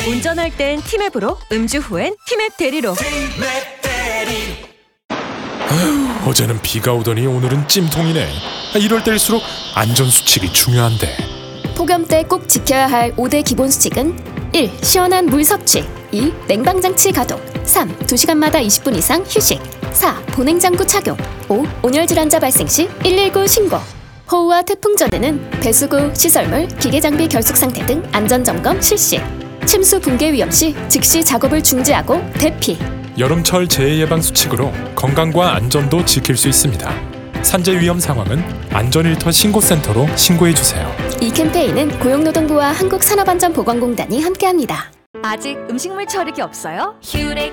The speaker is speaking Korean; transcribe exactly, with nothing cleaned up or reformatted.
운전할 땐 티맵으로, 음주 후엔 티맵 대리로. 아휴, 어제는 비가 오더니 오늘은 찜통이네. 아, 이럴 때일수록 안전수칙이 중요한데. 폭염 때 꼭 지켜야 할 오 대 기본 수칙은 일. 시원한 물 섭취. 이. 냉방장치 가동. 삼. 두 시간마다 이십 분 이상 휴식. 사. 보냉장구 착용. 오. 온열 질환자 발생 시 일일구 신고. 호우와 태풍 전에는 배수구, 시설물, 기계장비 결속 상태 등 안전점검 실시. 침수 붕괴 위험 시 즉시 작업을 중지하고 대피. 여름철 재해 예방 수칙으로 건강과 안전도 지킬 수 있습니다. 산재 위험 상황은 안전일터 신고센터로 신고해 주세요. 이 캠페인은 고용노동부와 한국산업안전보건공단이 함께합니다. 아직 음식물 처리기 없어요? 휴렉